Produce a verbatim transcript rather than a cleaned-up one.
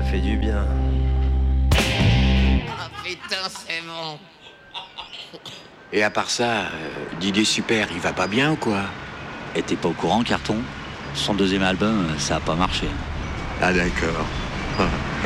fait du bien. Ah putain, c'est bon. Et à part ça, euh, Didier Super, il va pas bien ou quoi? Et t'es pas au courant, Carton? Son deuxième album, ça a pas marché. Ah d'accord.